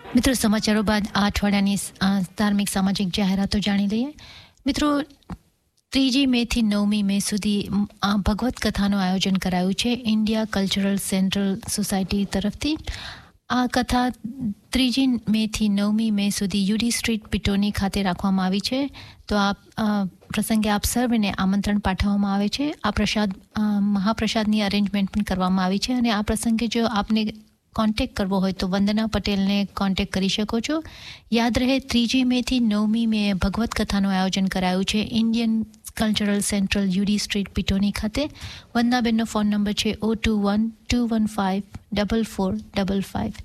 મિત્રો સમાચારો બાદ આ અઠવાડિયાની ધાર્મિક સામાજિક જાહેરાતો જાણી લઈએ. મિત્રો 3 મેથી 9 મે સુધી ભગવત કથાનું આયોજન કરાયું છે ઇન્ડિયા કલ્ચરલ સેન્ટ્રલ સોસાયટી તરફથી. આ કથા 3 મેથી 9 મે સુધી યુડી સ્ટ્રીટ પિટોની ખાતે રાખવામાં આવી છે. તો આ પ્રસંગે આપ સર્વને આમંત્રણ પાઠવવામાં આવે છે. આ પ્રસાદ મહાપ્રસાદની અરેન્જમેન્ટ પણ કરવામાં આવી છે અને આ પ્રસંગે જો આપને કોન્ટેક્ટ કરવો હોય તો વંદના પટેલને કોન્ટેક્ટ કરી શકો છો. યાદ રહે 3 મેથી 9 મે ભગવત કથાનું આયોજન કરાયું છે Indian cultural central UD street પિટોની ખાતે. વંદનાબેનનો ફોન નંબર છે 021-215-4455.